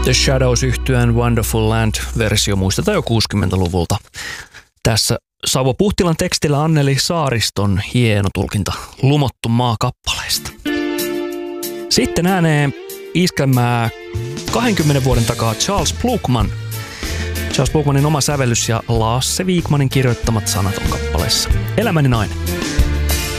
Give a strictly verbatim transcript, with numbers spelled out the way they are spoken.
The Shadows-yhtyeen Wonderful Land-versio muistetaan jo kuusikymmentäluvulta. Tässä Savo Puhtilan tekstillä Anneli Saariston hieno tulkinta Lumottu maa -kappaleesta. Sitten ääneen iskelmää kahdenkymmenen vuoden takaa Charles Blukman. Charles Blukmanin oma sävellys ja Lasse Wikmanin kirjoittamat sanat on kappaleessa. Elämäni nainen.